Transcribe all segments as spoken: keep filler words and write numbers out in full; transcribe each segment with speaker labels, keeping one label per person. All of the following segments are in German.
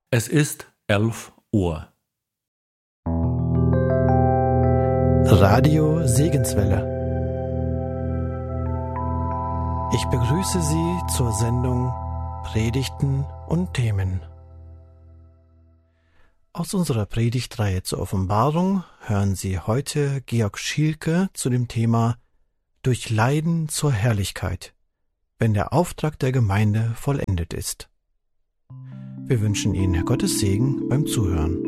Speaker 1: Es ist elf Uhr.
Speaker 2: Radio Segenswelle. Ich begrüße Sie zur Sendung Predigten und Themen. Aus unserer Predigtreihe zur Offenbarung hören Sie heute Georg Schielke zu dem Thema Durch Leiden zur Herrlichkeit, wenn der Auftrag der Gemeinde vollendet ist. Wir wünschen Ihnen Gottes Segen beim Zuhören.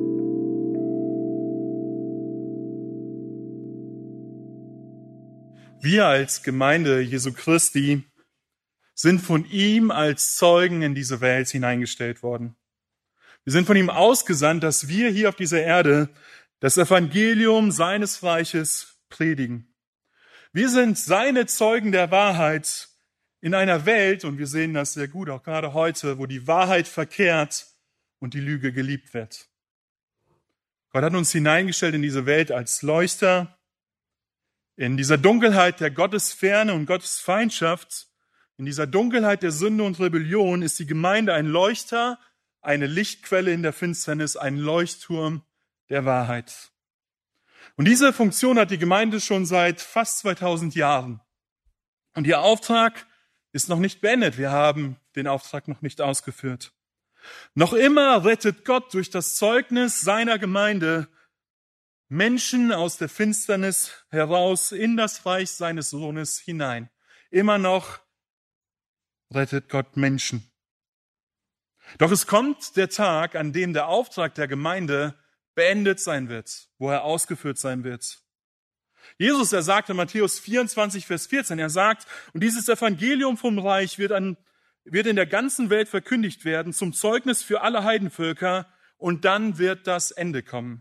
Speaker 3: Wir als Gemeinde Jesu Christi sind von ihm als Zeugen in diese Welt hineingestellt worden. Wir sind von ihm ausgesandt, dass wir hier auf dieser Erde das Evangelium seines Reiches predigen. Wir sind seine Zeugen der Wahrheit in einer Welt, und wir sehen das sehr gut, auch gerade heute, wo die Wahrheit verkehrt und die Lüge geliebt wird. Gott hat uns hineingestellt in diese Welt als Leuchter, in dieser Dunkelheit der Gottesferne und Gottesfeindschaft, in dieser Dunkelheit der Sünde und Rebellion ist die Gemeinde ein Leuchter, eine Lichtquelle in der Finsternis, ein Leuchtturm der Wahrheit. Und diese Funktion hat die Gemeinde schon seit fast zweitausend Jahren. Und ihr Auftrag ist noch nicht beendet. Wir haben den Auftrag noch nicht ausgeführt. Noch immer rettet Gott durch das Zeugnis seiner Gemeinde Menschen aus der Finsternis heraus in das Reich seines Sohnes hinein. Immer noch rettet Gott Menschen. Doch es kommt der Tag, an dem der Auftrag der Gemeinde beendet sein wird, wo er ausgeführt sein wird. Jesus, er sagt in Matthäus vierundzwanzig, Vers vierzehn, er sagt, und dieses Evangelium vom Reich wird, an, wird in der ganzen Welt verkündigt werden, zum Zeugnis für alle Heidenvölker, und dann wird das Ende kommen.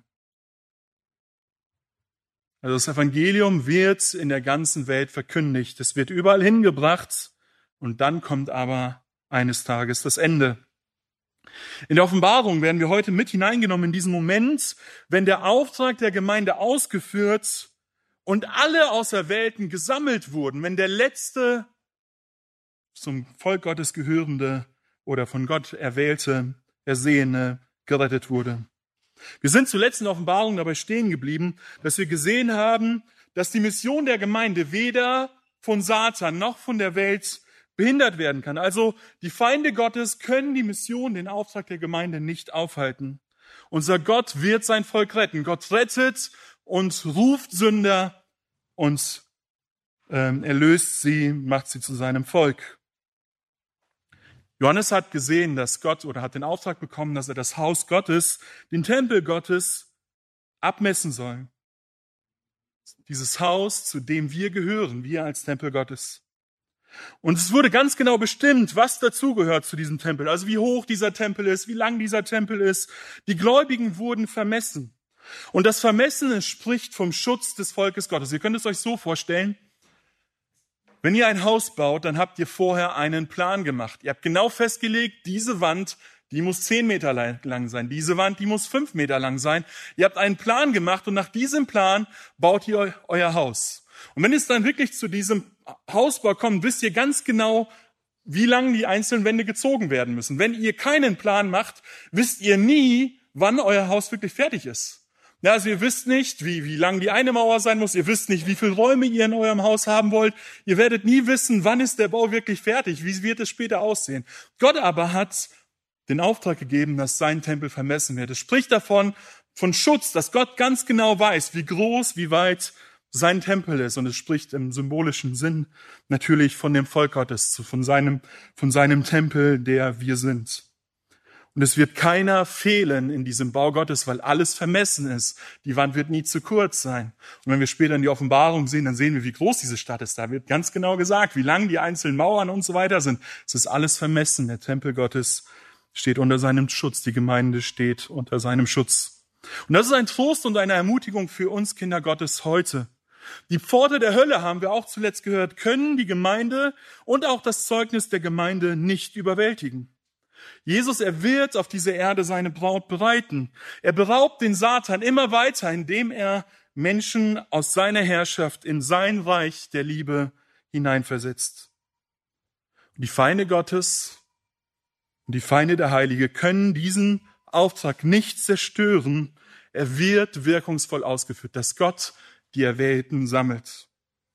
Speaker 3: Also das Evangelium wird in der ganzen Welt verkündigt, es wird überall hingebracht, und dann kommt aber eines Tages das Ende. In der Offenbarung werden wir heute mit hineingenommen in diesen Moment, wenn der Auftrag der Gemeinde ausgeführt und alle Auserwählten gesammelt wurden, wenn der letzte zum Volk Gottes gehörende oder von Gott erwählte, ersehene gerettet wurde. Wir sind zuletzt in der Offenbarung dabei stehen geblieben, dass wir gesehen haben, dass die Mission der Gemeinde weder von Satan noch von der Welt behindert werden kann. Also die Feinde Gottes können die Mission, den Auftrag der Gemeinde nicht aufhalten. Unser Gott wird sein Volk retten. Gott rettet und ruft Sünder und ähm, erlöst sie, macht sie zu seinem Volk. Johannes hat gesehen, dass Gott oder hat den Auftrag bekommen, dass er das Haus Gottes, den Tempel Gottes, abmessen soll. Dieses Haus, zu dem wir gehören, wir als Tempel Gottes. Und es wurde ganz genau bestimmt, was dazugehört zu diesem Tempel. Also wie hoch dieser Tempel ist, wie lang dieser Tempel ist. Die Gläubigen wurden vermessen. Und das Vermessen spricht vom Schutz des Volkes Gottes. Ihr könnt es euch so vorstellen, wenn ihr ein Haus baut, dann habt ihr vorher einen Plan gemacht. Ihr habt genau festgelegt, diese Wand, die muss zehn Meter lang sein. Diese Wand, die muss fünf Meter lang sein. Ihr habt einen Plan gemacht und nach diesem Plan baut ihr euer Haus. Und wenn es dann wirklich zu diesem Hausbau kommt, wisst ihr ganz genau, wie lang die einzelnen Wände gezogen werden müssen. Wenn ihr keinen Plan macht, wisst ihr nie, wann euer Haus wirklich fertig ist. Ja, also ihr wisst nicht, wie, wie lang die eine Mauer sein muss. Ihr wisst nicht, wie viele Räume ihr in eurem Haus haben wollt. Ihr werdet nie wissen, wann ist der Bau wirklich fertig. Wie wird es später aussehen? Gott aber hat den Auftrag gegeben, dass sein Tempel vermessen wird. Es spricht davon, von Schutz, dass Gott ganz genau weiß, wie groß, wie weit sein Tempel ist. Und es spricht im symbolischen Sinn natürlich von dem Volk Gottes, von seinem, von seinem Tempel, der wir sind. Und es wird keiner fehlen in diesem Bau Gottes, weil alles vermessen ist. Die Wand wird nie zu kurz sein. Und wenn wir später in die Offenbarung sehen, dann sehen wir, wie groß diese Stadt ist. Da wird ganz genau gesagt, wie lang die einzelnen Mauern und so weiter sind. Es ist alles vermessen. Der Tempel Gottes steht unter seinem Schutz. Die Gemeinde steht unter seinem Schutz. Und das ist ein Trost und eine Ermutigung für uns Kinder Gottes heute. Die Pforte der Hölle, haben wir auch zuletzt gehört, können die Gemeinde und auch das Zeugnis der Gemeinde nicht überwältigen. Jesus, er wird auf dieser Erde seine Braut bereiten. Er beraubt den Satan immer weiter, indem er Menschen aus seiner Herrschaft in sein Reich der Liebe hineinversetzt. Die Feinde Gottes, Und die Feinde der Heilige können diesen Auftrag nicht zerstören. Er wird wirkungsvoll ausgeführt, dass Gott die Erwählten sammelt.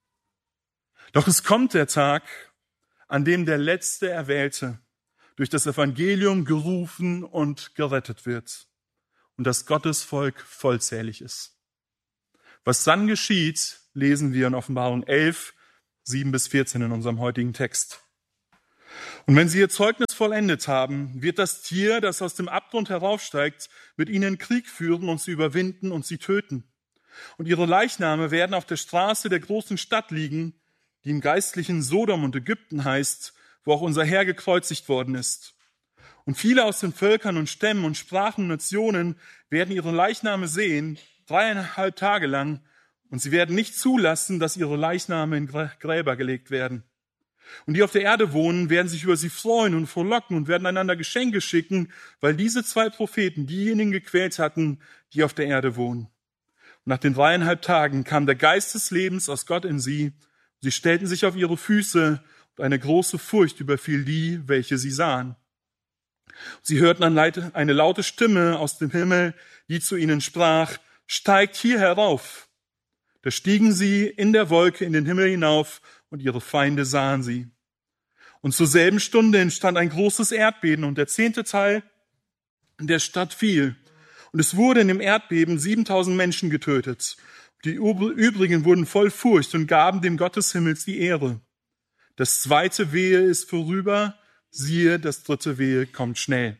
Speaker 3: Doch es kommt der Tag, an dem der letzte Erwählte durch das Evangelium gerufen und gerettet wird und das Gottesvolk vollzählig ist. Was dann geschieht, lesen wir in Offenbarung elf, sieben bis vierzehn in unserem heutigen Text. Und wenn sie ihr Zeugnis vollendet haben, wird das Tier, das aus dem Abgrund heraufsteigt, mit ihnen Krieg führen und sie überwinden und sie töten. Und ihre Leichname werden auf der Straße der großen Stadt liegen, die im geistlichen Sodom und Ägypten heißt, wo auch unser Herr gekreuzigt worden ist. Und viele aus den Völkern und Stämmen und Sprachen und Nationen werden ihre Leichname sehen, dreieinhalb Tage lang, und sie werden nicht zulassen, dass ihre Leichname in Gräber gelegt werden. Und die auf der Erde wohnen, werden sich über sie freuen und frohlocken und werden einander Geschenke schicken, weil diese zwei Propheten diejenigen gequält hatten, die auf der Erde wohnen. Und nach den dreieinhalb Tagen kam der Geist des Lebens aus Gott in sie. Sie stellten sich auf ihre Füße und eine große Furcht überfiel die, welche sie sahen. Sie hörten eine laute Stimme aus dem Himmel, die zu ihnen sprach, steigt hier herauf. Da stiegen sie in der Wolke in den Himmel hinauf und ihre Feinde sahen sie. Und zur selben Stunde entstand ein großes Erdbeben und der zehnte Teil der Stadt fiel. Und es wurde in dem Erdbeben siebentausend Menschen getötet. Die übrigen wurden voll Furcht und gaben dem Gott des Himmels die Ehre. Das zweite Wehe ist vorüber, siehe, das dritte Wehe kommt schnell.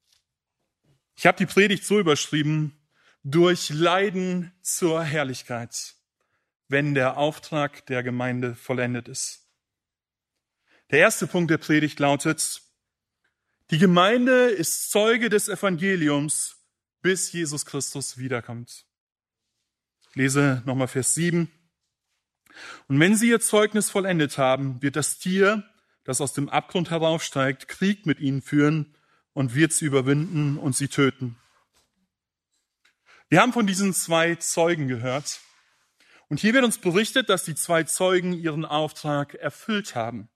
Speaker 3: Ich habe die Predigt so überschrieben, durch Leiden zur Herrlichkeit, wenn der Auftrag der Gemeinde vollendet ist. Der erste Punkt der Predigt lautet, die Gemeinde ist Zeuge des Evangeliums, bis Jesus Christus wiederkommt. Ich lese nochmal Vers sieben. Und wenn sie ihr Zeugnis vollendet haben, wird das Tier, das aus dem Abgrund heraufsteigt, Krieg mit ihnen führen und wird sie überwinden und sie töten. Wir haben von diesen zwei Zeugen gehört. Und hier wird uns berichtet, dass die zwei Zeugen ihren Auftrag erfüllt haben.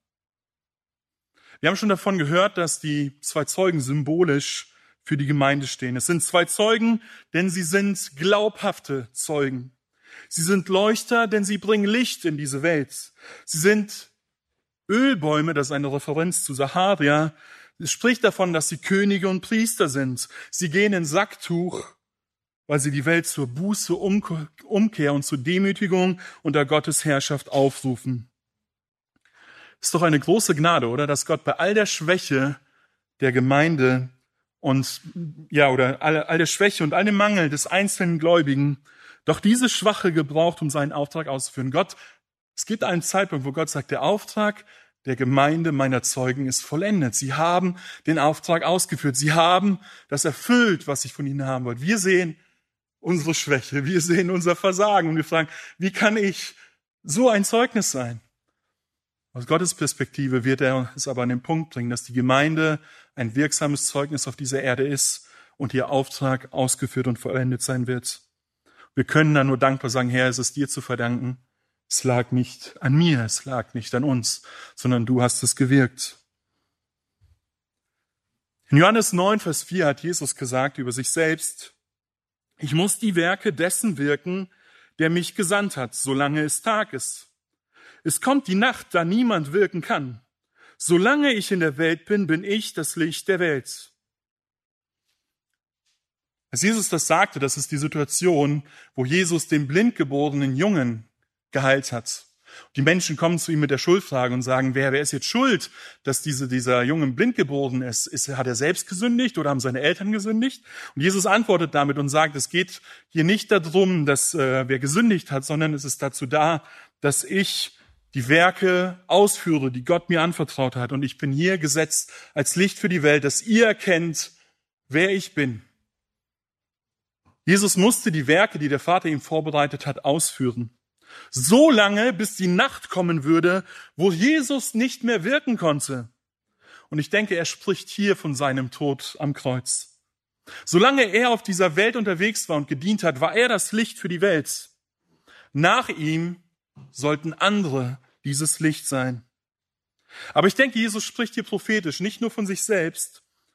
Speaker 3: Wir haben schon davon gehört, dass die zwei Zeugen symbolisch für die Gemeinde stehen. Es sind zwei Zeugen, denn sie sind glaubhafte Zeugen. Sie sind Leuchter, denn sie bringen Licht in diese Welt. Sie sind Ölbäume, das ist eine Referenz zu Sacharia. Es spricht davon, dass sie Könige und Priester sind. Sie gehen in Sacktuch, weil sie die Welt zur Buße, Umkehr und zur Demütigung unter Gottes Herrschaft aufrufen. Ist doch eine große Gnade, oder? Dass Gott bei all der Schwäche der Gemeinde und, ja, oder all, all der Schwäche und all dem Mangel des einzelnen Gläubigen doch diese Schwache gebraucht, um seinen Auftrag auszuführen. Gott, es gibt einen Zeitpunkt, wo Gott sagt, der Auftrag der Gemeinde meiner Zeugen ist vollendet. Sie haben den Auftrag ausgeführt. Sie haben das erfüllt, was ich von ihnen haben wollte. Wir sehen unsere Schwäche, wir sehen unser Versagen und wir fragen, wie kann ich so ein Zeugnis sein? Aus Gottes Perspektive wird er es aber an den Punkt bringen, dass die Gemeinde ein wirksames Zeugnis auf dieser Erde ist und ihr Auftrag ausgeführt und vollendet sein wird. Wir können dann nur dankbar sagen, Herr, es ist dir zu verdanken. Es lag nicht an mir, es lag nicht an uns, sondern du hast es gewirkt. In Johannes neun, Vers vier hat Jesus gesagt über sich selbst, ich muss die Werke dessen wirken, der mich gesandt hat, solange es Tag ist. Es kommt die Nacht, da niemand wirken kann. Solange ich in der Welt bin, bin ich das Licht der Welt. Als Jesus das sagte, das ist die Situation, wo Jesus den blindgeborenen Jungen geheilt hat. Die Menschen kommen zu ihm mit der Schuldfrage und sagen, wer, wer ist jetzt schuld, dass diese, dieser Junge blind geboren ist? ist? Hat er selbst gesündigt oder haben seine Eltern gesündigt? Und Jesus antwortet damit und sagt, es geht hier nicht darum, dass äh, wer gesündigt hat, sondern es ist dazu da, dass ich die Werke ausführe, die Gott mir anvertraut hat. Und ich bin hier gesetzt als Licht für die Welt, dass ihr erkennt, wer ich bin. Jesus musste die Werke, die der Vater ihm vorbereitet hat, ausführen. So lange, bis die Nacht kommen würde, wo Jesus nicht mehr wirken konnte. Und ich denke, er spricht hier von seinem Tod am Kreuz. Solange er auf dieser Welt unterwegs war und gedient hat, war er das Licht für die Welt. Nach ihm sollten andere dieses Licht sein. Aber ich denke, Jesus spricht hier prophetisch, nicht nur von sich selbst,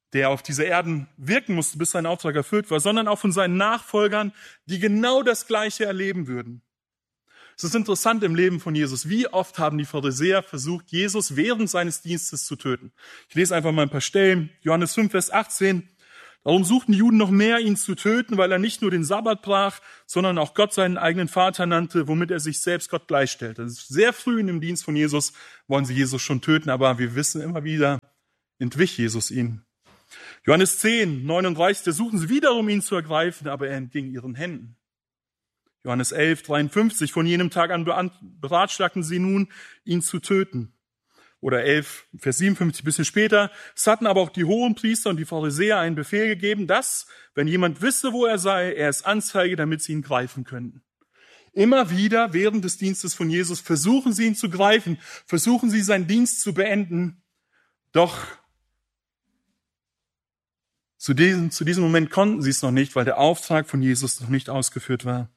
Speaker 3: der auf dieser Erden wirken musste, bis sein Auftrag erfüllt war, sondern auch von seinen Nachfolgern, die genau das Gleiche erleben würden. Es ist interessant im Leben von Jesus. Wie oft haben die Pharisäer versucht, Jesus während seines Dienstes zu töten? Ich lese einfach mal ein paar Stellen. Johannes fünf, Vers achtzehn. Darum suchten die Juden noch mehr, ihn zu töten, weil er nicht nur den Sabbat brach, sondern auch Gott seinen eigenen Vater nannte, womit er sich selbst Gott gleichstellte. Sehr früh in dem Dienst von Jesus wollen sie Jesus schon töten, aber wir wissen immer wieder, entwich Jesus ihnen. Johannes zehn, neununddreißig, da suchen sie wiederum, ihn zu ergreifen, aber er entging ihren Händen. Johannes elf, dreiundfünfzig, von jenem Tag an beratschlagten sie nun, ihn zu töten. Oder elf, Vers siebenundfünfzig, ein bisschen später. Es hatten aber auch die Hohenpriester und die Pharisäer einen Befehl gegeben, dass, wenn jemand wisse, wo er sei, er es anzeige, damit sie ihn greifen könnten. Immer wieder während des Dienstes von Jesus versuchen sie ihn zu greifen, versuchen sie seinen Dienst zu beenden. Doch zu diesem, zu diesem Moment konnten sie es noch nicht, weil der Auftrag von Jesus noch nicht ausgeführt war.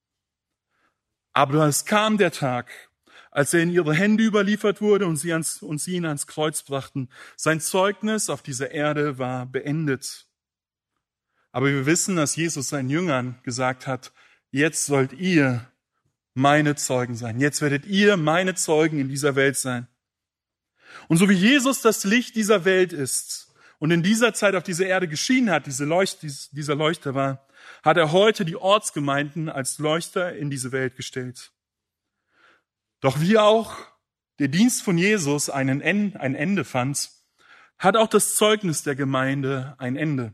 Speaker 3: Aber es kam der Tag, als er in ihre Hände überliefert wurde und sie, ans, und sie ihn ans Kreuz brachten. Sein Zeugnis auf dieser Erde war beendet. Aber wir wissen, dass Jesus seinen Jüngern gesagt hat, jetzt sollt ihr meine Zeugen sein. Jetzt werdet ihr meine Zeugen in dieser Welt sein. Und so wie Jesus das Licht dieser Welt ist und in dieser Zeit auf dieser Erde geschienen hat, diese Leucht, dieser Leuchter war, hat er heute die Ortsgemeinden als Leuchter in diese Welt gestellt. Doch wie auch der Dienst von Jesus einen Ende, ein Ende fand, hat auch das Zeugnis der Gemeinde ein Ende.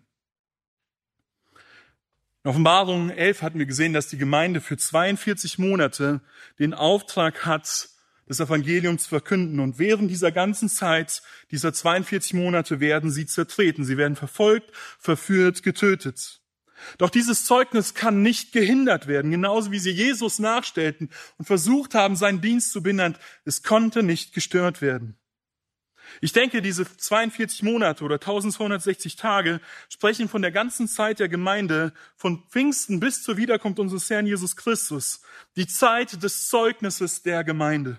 Speaker 3: In Offenbarung elf hatten wir gesehen, dass die Gemeinde für zweiundvierzig Monate den Auftrag hat, das Evangelium zu verkünden. Und während dieser ganzen Zeit, dieser zweiundvierzig Monate, werden sie zertreten. Sie werden verfolgt, verführt, getötet. Doch dieses Zeugnis kann nicht gehindert werden, genauso wie sie Jesus nachstellten und versucht haben, seinen Dienst zu behindern. Es konnte nicht gestört werden. Ich denke, diese zweiundvierzig Monate oder eintausendzweihundertsechzig Tage sprechen von der ganzen Zeit der Gemeinde, von Pfingsten bis zur Wiederkunft unseres Herrn Jesus Christus. Die Zeit des Zeugnisses der Gemeinde.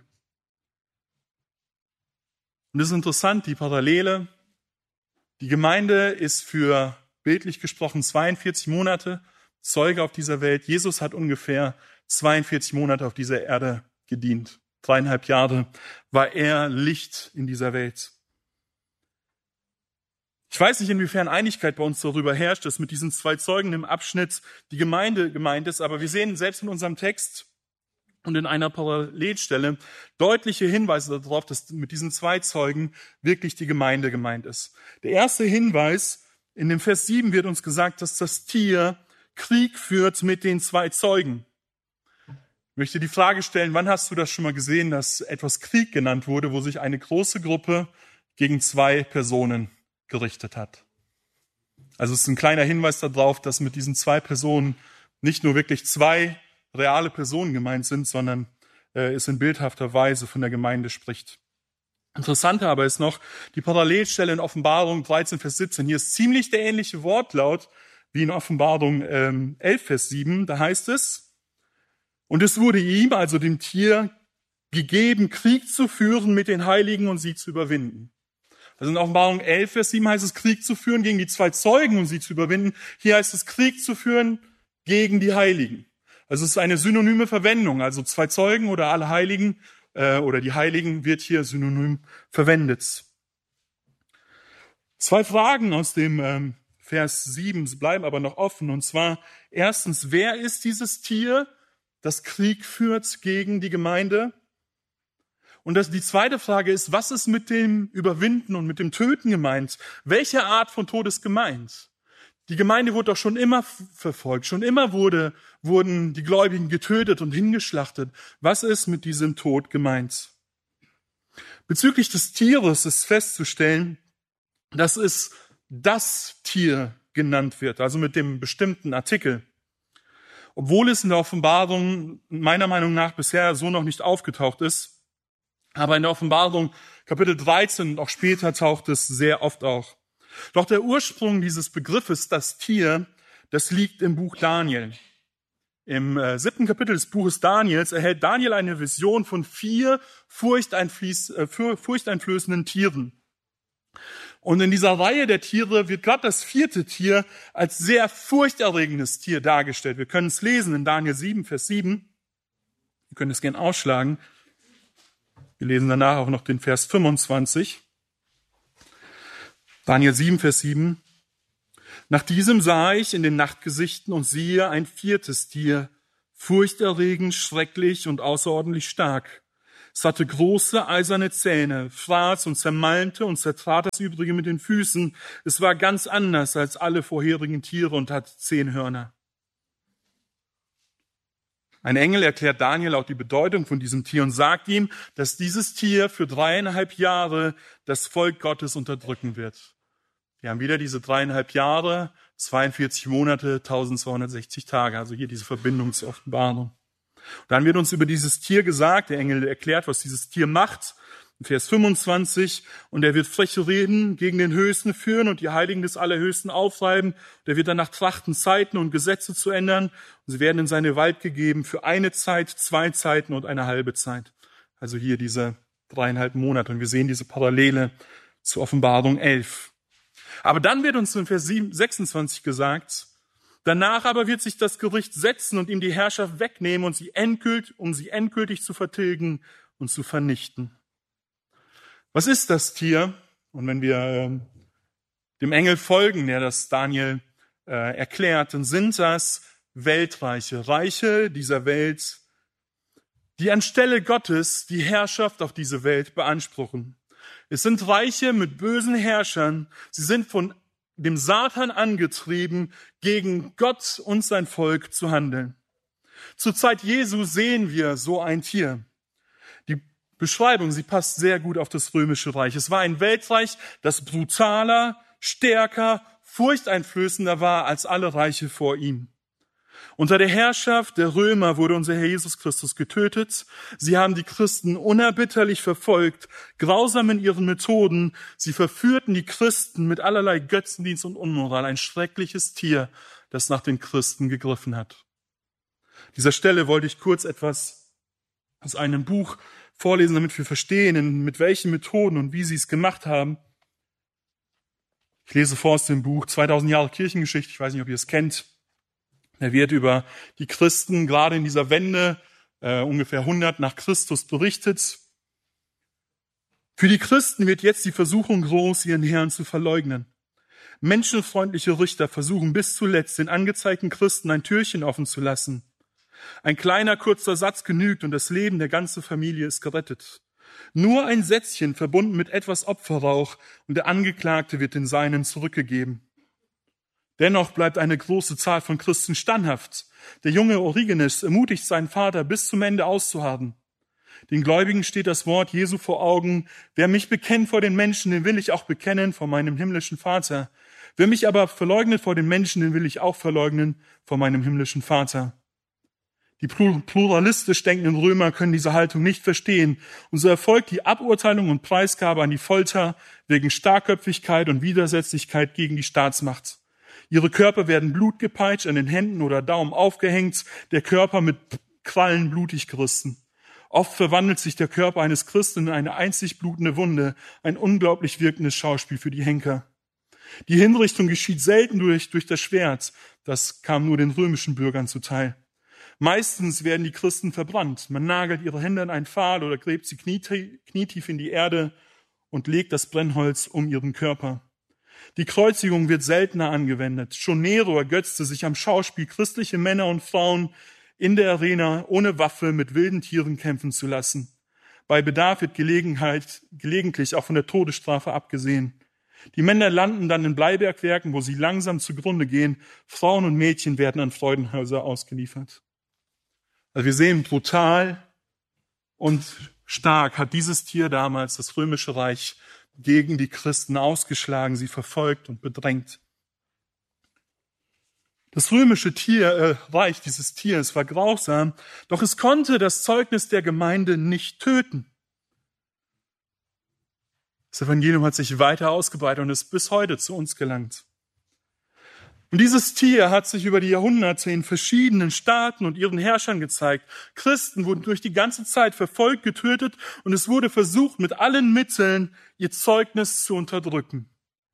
Speaker 3: Und es ist interessant, die Parallele. Die Gemeinde ist für bildlich gesprochen zweiundvierzig Monate Zeuge auf dieser Welt. Jesus hat ungefähr zweiundvierzig Monate auf dieser Erde gedient. Dreieinhalb Jahre war er Licht in dieser Welt. Ich weiß nicht, inwiefern Einigkeit bei uns darüber herrscht, dass mit diesen zwei Zeugen im Abschnitt die Gemeinde gemeint ist, aber wir sehen selbst in unserem Text und in einer Parallelstelle deutliche Hinweise darauf, dass mit diesen zwei Zeugen wirklich die Gemeinde gemeint ist. Der erste Hinweis: in dem Vers sieben wird uns gesagt, dass das Tier Krieg führt mit den zwei Zeugen. Ich möchte die Frage stellen, wann hast du das schon mal gesehen, dass etwas Krieg genannt wurde, wo sich eine große Gruppe gegen zwei Personen gerichtet hat? Also es ist ein kleiner Hinweis darauf, dass mit diesen zwei Personen nicht nur wirklich zwei reale Personen gemeint sind, sondern äh, es in bildhafter Weise von der Gemeinde spricht. Interessanter aber ist noch die Parallelstelle in Offenbarung dreizehn, Vers siebzehn. Hier ist ziemlich der ähnliche Wortlaut wie in Offenbarung ähm, elf, Vers sieben. Da heißt es: Und es wurde ihm, also dem Tier, gegeben, Krieg zu führen mit den Heiligen und sie zu überwinden. Also in Offenbarung elf, Vers sieben heißt es, Krieg zu führen gegen die zwei Zeugen und sie zu überwinden. Hier heißt es, Krieg zu führen gegen die Heiligen. Also es ist eine synonyme Verwendung. Also zwei Zeugen oder alle Heiligen oder die Heiligen wird hier synonym verwendet. Zwei Fragen aus dem ähm, Vers sieben bleiben aber noch offen. Und zwar erstens, wer ist dieses Tier, das Krieg führt gegen die Gemeinde? Und das, die zweite Frage ist, was ist mit dem Überwinden und mit dem Töten gemeint? Welche Art von Tod ist gemeint? Die Gemeinde wurde doch schon immer verfolgt. Schon immer wurde, wurden die Gläubigen getötet und hingeschlachtet. Was ist mit diesem Tod gemeint? Bezüglich des Tieres ist festzustellen, dass es das Tier genannt wird, also mit dem bestimmten Artikel. Obwohl es in der Offenbarung meiner Meinung nach bisher so noch nicht aufgetaucht ist, aber in der Offenbarung Kapitel dreizehn und auch später taucht es sehr oft auch. Doch der Ursprung dieses Begriffes, das Tier, das liegt im Buch Daniel. Im äh, siebten Kapitel des Buches Daniels erhält Daniel eine Vision von vier furchteinflößenden Tieren. Und in dieser Reihe der Tiere wird gerade das vierte Tier als sehr furchterregendes Tier dargestellt. Wir können es lesen in Daniel sieben, Vers sieben. Wir können es gerne ausschlagen. Wir lesen danach auch noch den Vers fünfundzwanzig. Daniel sieben, Vers sieben. Nach diesem sah ich in den Nachtgesichten und siehe ein viertes Tier, furchterregend, schrecklich und außerordentlich stark. Es hatte große eiserne Zähne, fraß und zermalmte und zertrat das Übrige mit den Füßen. Es war ganz anders als alle vorherigen Tiere und hat zehn Hörner. Ein Engel erklärt Daniel auch die Bedeutung von diesem Tier und sagt ihm, dass dieses Tier für dreieinhalb Jahre das Volk Gottes unterdrücken wird. Wir haben wieder diese dreieinhalb Jahre, zweiundvierzig Monate, eintausendzweihundertsechzig Tage, also hier diese Verbindung zur Offenbarung. Und dann wird uns über dieses Tier gesagt, der Engel erklärt, was dieses Tier macht, in Vers fünfundzwanzig, und er wird freche Reden gegen den Höchsten führen und die Heiligen des Allerhöchsten aufreiben. Und er wird danach trachten, Zeiten und Gesetze zu ändern. Und sie werden in seine Gewalt gegeben für eine Zeit, zwei Zeiten und eine halbe Zeit. Also hier diese dreieinhalb Monate. Und wir sehen diese Parallele zur Offenbarung elf. Aber dann wird uns in Vers sechsundzwanzig gesagt, danach aber wird sich das Gericht setzen und ihm die Herrschaft wegnehmen, und sie endgültig, um sie endgültig zu vertilgen und zu vernichten. Was ist das Tier? Und wenn wir äh, dem Engel folgen, der das Daniel äh, erklärt, dann sind das Weltreiche, Reiche dieser Welt, die anstelle Gottes die Herrschaft auf diese Welt beanspruchen. Es sind Reiche mit bösen Herrschern. Sie sind von dem Satan angetrieben, gegen Gott und sein Volk zu handeln. Zur Zeit Jesu sehen wir so ein Tier. Die Beschreibung, sie passt sehr gut auf das römische Reich. Es war ein Weltreich, das brutaler, stärker, furchteinflößender war als alle Reiche vor ihm. Unter der Herrschaft der Römer wurde unser Herr Jesus Christus getötet. Sie haben die Christen unerbitterlich verfolgt, grausam in ihren Methoden. Sie verführten die Christen mit allerlei Götzendienst und Unmoral. Ein schreckliches Tier, das nach den Christen gegriffen hat. An dieser Stelle wollte ich kurz etwas aus einem Buch vorlesen, damit wir verstehen, mit welchen Methoden und wie sie es gemacht haben. Ich lese vor aus dem Buch zweitausend Jahre Kirchengeschichte. Ich weiß nicht, ob ihr es kennt. Er wird über die Christen gerade in dieser Wende äh, ungefähr hundert nach Christus berichtet. Für die Christen wird jetzt die Versuchung groß, ihren Herrn zu verleugnen. Menschenfreundliche Richter versuchen bis zuletzt, den angezeigten Christen ein Türchen offen zu lassen. Ein kleiner, kurzer Satz genügt und das Leben der ganzen Familie ist gerettet. Nur ein Sätzchen verbunden mit etwas Opferrauch und der Angeklagte wird den Seinen zurückgegeben. Dennoch bleibt eine große Zahl von Christen standhaft. Der junge Origenes ermutigt seinen Vater, bis zum Ende auszuharren. Den Gläubigen steht das Wort Jesu vor Augen. Wer mich bekennt vor den Menschen, den will ich auch bekennen vor meinem himmlischen Vater. Wer mich aber verleugnet vor den Menschen, den will ich auch verleugnen vor meinem himmlischen Vater. Die pluralistisch denkenden Römer können diese Haltung nicht verstehen. Und so erfolgt die Aburteilung und Preisgabe an die Folter wegen Starrköpfigkeit und Widersetzlichkeit gegen die Staatsmacht. Ihre Körper werden blutgepeitscht, an den Händen oder Daumen aufgehängt, der Körper mit Krallen blutig gerissen. Oft verwandelt sich der Körper eines Christen in eine einzig blutende Wunde, ein unglaublich wirkendes Schauspiel für die Henker. Die Hinrichtung geschieht selten durch, durch das Schwert, das kam nur den römischen Bürgern zuteil. Meistens werden die Christen verbrannt. Man nagelt ihre Hände an einen Pfahl oder gräbt sie knietief in die Erde und legt das Brennholz um ihren Körper. Die Kreuzigung wird seltener angewendet. Schon Nero ergötzte sich am Schauspiel, christliche Männer und Frauen in der Arena ohne Waffe mit wilden Tieren kämpfen zu lassen. Bei Bedarf wird Gelegenheit, gelegentlich auch von der Todesstrafe abgesehen. Die Männer landen dann in Bleibergwerken, wo sie langsam zugrunde gehen. Frauen und Mädchen werden an Freudenhäuser ausgeliefert. Also wir sehen, brutal und stark hat dieses Tier damals, das Römische Reich, gegen die Christen ausgeschlagen, sie verfolgt und bedrängt. Das römische Tier, äh, Reich dieses Tieres war grausam, doch es konnte das Zeugnis der Gemeinde nicht töten. Das Evangelium hat sich weiter ausgebreitet und ist bis heute zu uns gelangt. Und dieses Tier hat sich über die Jahrhunderte in verschiedenen Staaten und ihren Herrschern gezeigt. Christen wurden durch die ganze Zeit verfolgt, getötet und es wurde versucht, mit allen Mitteln ihr Zeugnis zu unterdrücken.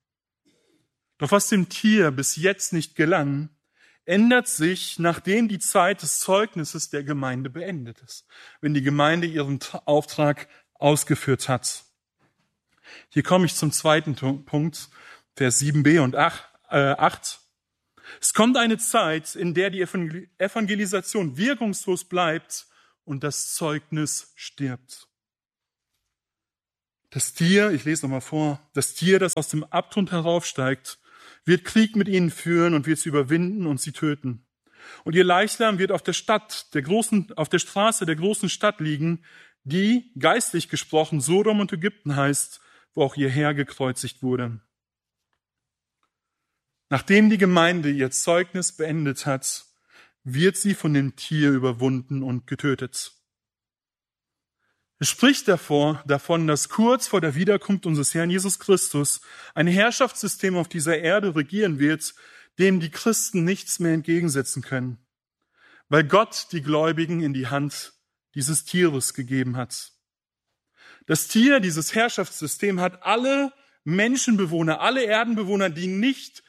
Speaker 3: Doch was dem Tier bis jetzt nicht gelang, ändert sich, nachdem die Zeit des Zeugnisses der Gemeinde beendet ist, wenn die Gemeinde ihren Auftrag ausgeführt hat. Hier komme ich zum zweiten Punkt, Vers sieben b und acht. Es kommt eine Zeit, in der die Evangelisation wirkungslos bleibt und das Zeugnis stirbt. Das Tier, ich lese nochmal vor, das Tier, das aus dem Abgrund heraufsteigt, wird Krieg mit ihnen führen und wird sie überwinden und sie töten. Und ihr Leichnam wird auf der Stadt, der großen, auf der Straße der großen Stadt liegen, die, geistlich gesprochen, Sodom und Ägypten heißt, wo auch ihr Herr gekreuzigt wurde. Nachdem die Gemeinde ihr Zeugnis beendet hat, wird sie von dem Tier überwunden und getötet. Es spricht davor, davon, dass kurz vor der Wiederkunft unseres Herrn Jesus Christus ein Herrschaftssystem auf dieser Erde regieren wird, dem die Christen nichts mehr entgegensetzen können, weil Gott die Gläubigen in die Hand dieses Tieres gegeben hat. Das Tier, dieses Herrschaftssystem, hat alle Menschenbewohner, alle Erdenbewohner, die nicht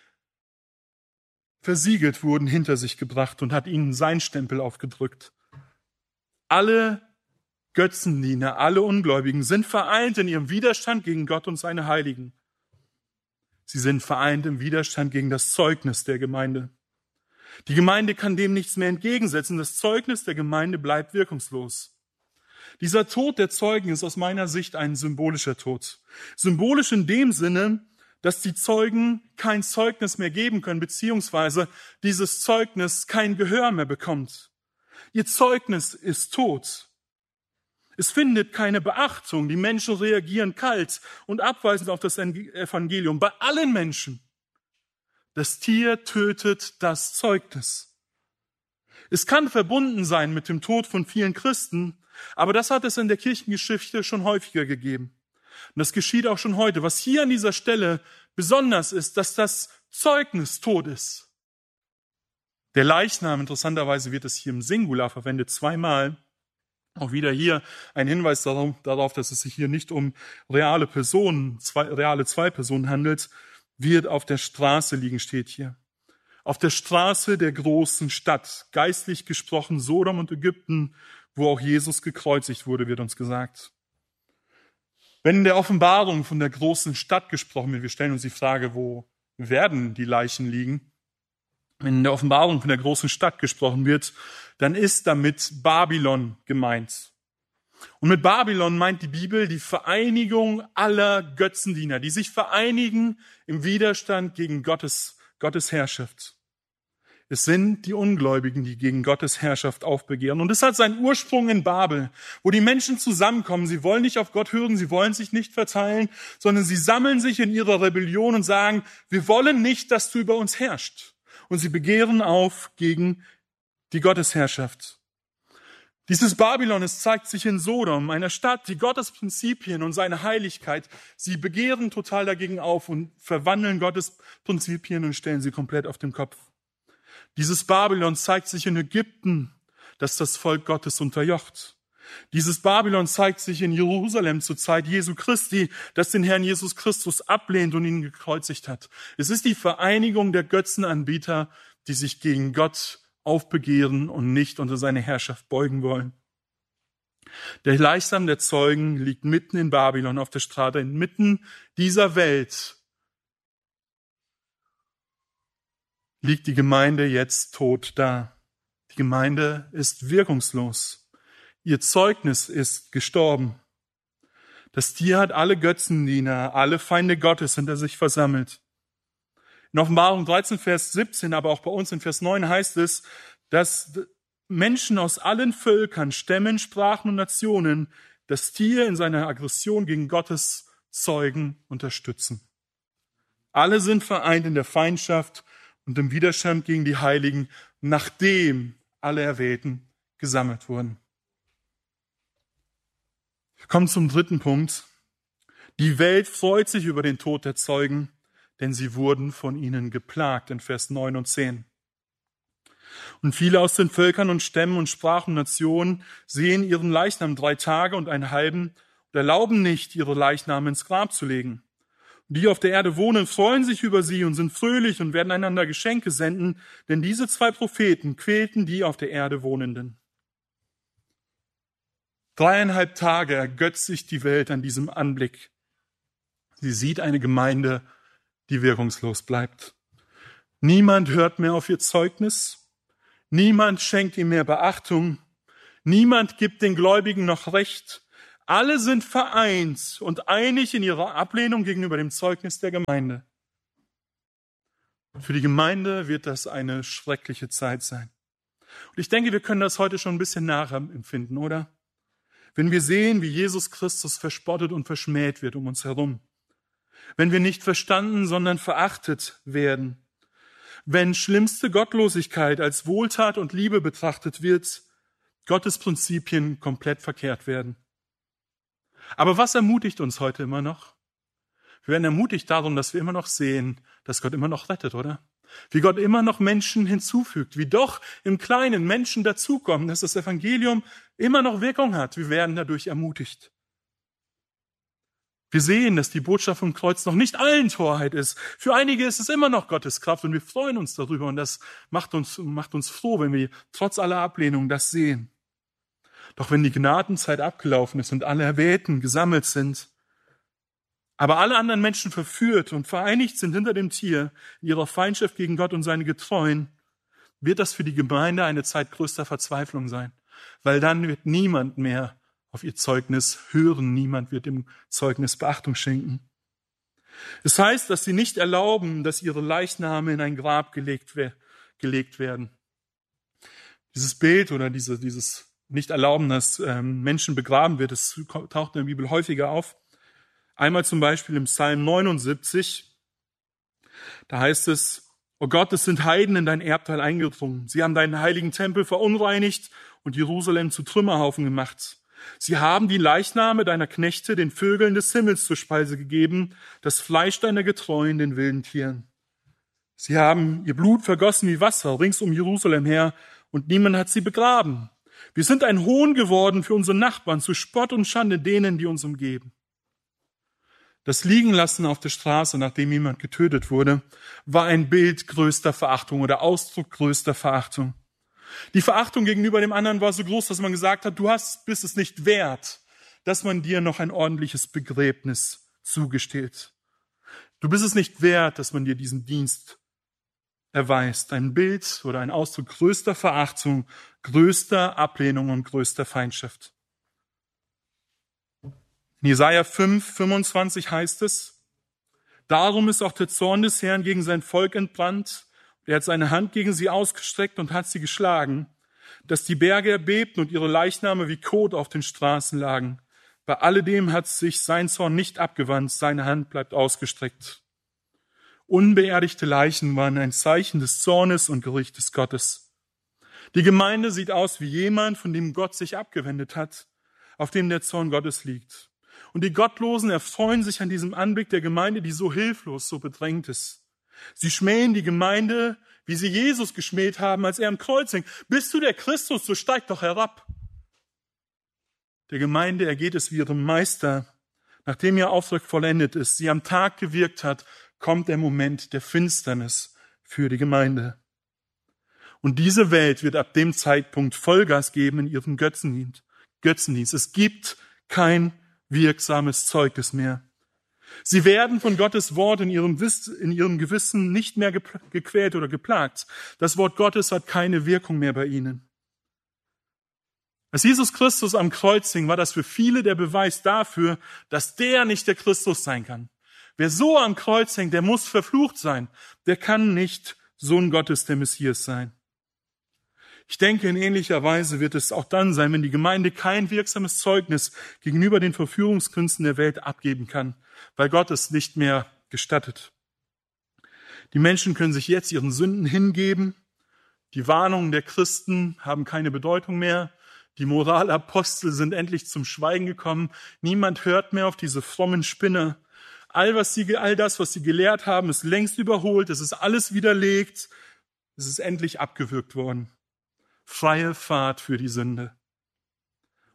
Speaker 3: versiegelt wurden, hinter sich gebracht und hat ihnen seinen Stempel aufgedrückt. Alle Götzendiener, alle Ungläubigen sind vereint in ihrem Widerstand gegen Gott und seine Heiligen. Sie sind vereint im Widerstand gegen das Zeugnis der Gemeinde. Die Gemeinde kann dem nichts mehr entgegensetzen. Das Zeugnis der Gemeinde bleibt wirkungslos. Dieser Tod der Zeugen ist aus meiner Sicht ein symbolischer Tod. Symbolisch in dem Sinne, dass die Zeugen kein Zeugnis mehr geben können, beziehungsweise dieses Zeugnis kein Gehör mehr bekommt. Ihr Zeugnis ist tot. Es findet keine Beachtung. Die Menschen reagieren kalt und abweisend auf das Evangelium. Bei allen Menschen. Das Tier tötet das Zeugnis. Es kann verbunden sein mit dem Tod von vielen Christen, aber das hat es in der Kirchengeschichte schon häufiger gegeben. Und das geschieht auch schon heute. Was hier an dieser Stelle besonders ist, dass das Zeugnis tot ist. Der Leichnam, interessanterweise wird es hier im Singular verwendet, zweimal. Auch wieder hier ein Hinweis darauf, dass es sich hier nicht um reale Personen, zwei, reale zwei Personen handelt, wird auf der Straße liegen, steht hier. Auf der Straße der großen Stadt, geistlich gesprochen Sodom und Ägypten, wo auch Jesus gekreuzigt wurde, wird uns gesagt. Wenn in der Offenbarung von der großen Stadt gesprochen wird, wir stellen uns die Frage, wo werden die Leichen liegen? Wenn in der Offenbarung von der großen Stadt gesprochen wird, dann ist damit Babylon gemeint. Und mit Babylon meint die Bibel die Vereinigung aller Götzendiener, die sich vereinigen im Widerstand gegen Gottes, Gottes Herrschaft. Es sind die Ungläubigen, die gegen Gottes Herrschaft aufbegehren. Und es hat seinen Ursprung in Babel, wo die Menschen zusammenkommen. Sie wollen nicht auf Gott hören, sie wollen sich nicht verteilen, sondern sie sammeln sich in ihrer Rebellion und sagen, wir wollen nicht, dass du über uns herrschst. Und sie begehren auf gegen die Gottesherrschaft. Dieses Babylon, es zeigt sich in Sodom, einer Stadt, die Gottes Prinzipien und seine Heiligkeit, sie begehren total dagegen auf und verwandeln Gottes Prinzipien und stellen sie komplett auf den Kopf. Dieses Babylon zeigt sich in Ägypten, das das Volk Gottes unterjocht. Dieses Babylon zeigt sich in Jerusalem zur Zeit Jesu Christi, das den Herrn Jesus Christus ablehnt und ihn gekreuzigt hat. Es ist die Vereinigung der Götzenanbieter, die sich gegen Gott aufbegehren und nicht unter seine Herrschaft beugen wollen. Der Leichnam der Zeugen liegt mitten in Babylon auf der Straße, inmitten dieser Welt liegt die Gemeinde jetzt tot da. Die Gemeinde ist wirkungslos. Ihr Zeugnis ist gestorben. Das Tier hat alle Götzendiener, alle Feinde Gottes hinter sich versammelt. In Offenbarung dreizehn, Vers siebzehn, aber auch bei uns in Vers neun heißt es, dass Menschen aus allen Völkern, Stämmen, Sprachen und Nationen das Tier in seiner Aggression gegen Gottes Zeugen unterstützen. Alle sind vereint in der Feindschaft und im Widerstand gegen die Heiligen, nachdem alle Erwählten gesammelt wurden. Wir kommen zum dritten Punkt. Die Welt freut sich über den Tod der Zeugen, denn sie wurden von ihnen geplagt, in Vers neun und zehn. Und viele aus den Völkern und Stämmen und Sprachen und Nationen sehen ihren Leichnam drei Tage und einen halben und erlauben nicht, ihre Leichname ins Grab zu legen. Die auf der Erde wohnen, freuen sich über sie und sind fröhlich und werden einander Geschenke senden, denn diese zwei Propheten quälten die auf der Erde Wohnenden. Dreieinhalb Tage ergötzt sich die Welt an diesem Anblick. Sie sieht eine Gemeinde, die wirkungslos bleibt. Niemand hört mehr auf ihr Zeugnis. Niemand schenkt ihm mehr Beachtung. Niemand gibt den Gläubigen noch Recht. Alle sind vereint und einig in ihrer Ablehnung gegenüber dem Zeugnis der Gemeinde. Für die Gemeinde wird das eine schreckliche Zeit sein. Und ich denke, wir können das heute schon ein bisschen nachempfinden, oder? Wenn wir sehen, wie Jesus Christus verspottet und verschmäht wird um uns herum. Wenn wir nicht verstanden, sondern verachtet werden. Wenn schlimmste Gottlosigkeit als Wohltat und Liebe betrachtet wird, Gottes Prinzipien komplett verkehrt werden. Aber was ermutigt uns heute immer noch? Wir werden ermutigt darum, dass wir immer noch sehen, dass Gott immer noch rettet, oder? Wie Gott immer noch Menschen hinzufügt, wie doch im Kleinen Menschen dazukommen, dass das Evangelium immer noch Wirkung hat. Wir werden dadurch ermutigt. Wir sehen, dass die Botschaft vom Kreuz noch nicht allen Torheit ist. Für einige ist es immer noch Gottes Kraft und wir freuen uns darüber und das macht uns, macht uns froh, wenn wir trotz aller Ablehnung das sehen. Doch wenn die Gnadenzeit abgelaufen ist und alle Erwählten gesammelt sind, aber alle anderen Menschen verführt und vereinigt sind hinter dem Tier in ihrer Feindschaft gegen Gott und seine Getreuen, wird das für die Gemeinde eine Zeit größter Verzweiflung sein. Weil dann wird niemand mehr auf ihr Zeugnis hören, niemand wird dem Zeugnis Beachtung schenken. Es heißt, dass sie nicht erlauben, dass ihre Leichname in ein Grab gelegt, gelegt werden. Dieses Bild oder diese, dieses nicht erlauben, dass ähm, Menschen begraben wird, das taucht in der Bibel häufiger auf. Einmal zum Beispiel im Psalm neunundsiebzig, da heißt es, O Gott, es sind Heiden in dein Erbteil eingedrungen. Sie haben deinen heiligen Tempel verunreinigt und Jerusalem zu Trümmerhaufen gemacht. Sie haben die Leichname deiner Knechte den Vögeln des Himmels zur Speise gegeben, das Fleisch deiner Getreuen den wilden Tieren. Sie haben ihr Blut vergossen wie Wasser rings um Jerusalem her und niemand hat sie begraben. Wir sind ein Hohn geworden für unsere Nachbarn, zu Spott und Schande denen, die uns umgeben. Das Liegenlassen auf der Straße, nachdem jemand getötet wurde, war ein Bild größter Verachtung oder Ausdruck größter Verachtung. Die Verachtung gegenüber dem anderen war so groß, dass man gesagt hat, du hast, bist es nicht wert, dass man dir noch ein ordentliches Begräbnis zugesteht. Du bist es nicht wert, dass man dir diesen Dienst erweist. Ein Bild oder ein Ausdruck größter Verachtung, größter Ablehnung und größter Feindschaft. In Jesaja fünf, fünfundzwanzig heißt es, darum ist auch der Zorn des Herrn gegen sein Volk entbrannt. Er hat seine Hand gegen sie ausgestreckt und hat sie geschlagen, dass die Berge erbebten und ihre Leichname wie Kot auf den Straßen lagen. Bei alledem hat sich sein Zorn nicht abgewandt, seine Hand bleibt ausgestreckt. Unbeerdigte Leichen waren ein Zeichen des Zornes und Gerichtes Gottes. Die Gemeinde sieht aus wie jemand, von dem Gott sich abgewendet hat, auf dem der Zorn Gottes liegt. Und die Gottlosen erfreuen sich an diesem Anblick der Gemeinde, die so hilflos, so bedrängt ist. Sie schmähen die Gemeinde, wie sie Jesus geschmäht haben, als er am Kreuz hing. Bist du der Christus, so steig doch herab. Der Gemeinde ergeht es wie ihrem Meister. Nachdem ihr Auftrag vollendet ist, sie am Tag gewirkt hat, kommt der Moment der Finsternis für die Gemeinde. Und diese Welt wird ab dem Zeitpunkt Vollgas geben in ihrem Götzendienst. Es gibt kein wirksames Zeugnis mehr. Sie werden von Gottes Wort in ihrem, Wiss, in ihrem Gewissen nicht mehr gequält oder geplagt. Das Wort Gottes hat keine Wirkung mehr bei ihnen. Als Jesus Christus am Kreuz hing, war das für viele der Beweis dafür, dass der nicht der Christus sein kann. Wer so am Kreuz hängt, der muss verflucht sein. Der kann nicht Sohn Gottes, der Messias sein. Ich denke, in ähnlicher Weise wird es auch dann sein, wenn die Gemeinde kein wirksames Zeugnis gegenüber den Verführungskünsten der Welt abgeben kann, weil Gott es nicht mehr gestattet. Die Menschen können sich jetzt ihren Sünden hingeben. Die Warnungen der Christen haben keine Bedeutung mehr. Die Moralapostel sind endlich zum Schweigen gekommen. Niemand hört mehr auf diese frommen Spinner. All, was sie, all das, was sie gelehrt haben, ist längst überholt. Es ist alles widerlegt. Es ist endlich abgewürgt worden. Freie Fahrt für die Sünde.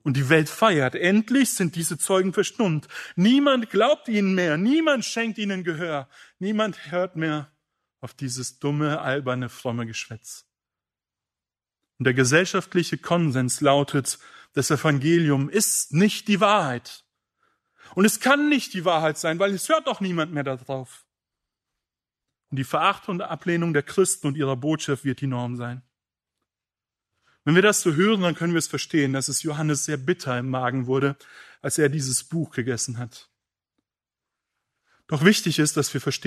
Speaker 3: Und die Welt feiert. Endlich sind diese Zeugen verstummt. Niemand glaubt ihnen mehr. Niemand schenkt ihnen Gehör. Niemand hört mehr auf dieses dumme, alberne, fromme Geschwätz. Und der gesellschaftliche Konsens lautet, das Evangelium ist nicht die Wahrheit. Und es kann nicht die Wahrheit sein, weil es hört doch niemand mehr darauf. Und die Verachtung und Ablehnung der Christen und ihrer Botschaft wird die Norm sein. Wenn wir das so hören, dann können wir es verstehen, dass es Johannes sehr bitter im Magen wurde, als er dieses Buch gegessen hat. Doch wichtig ist, dass wir verstehen,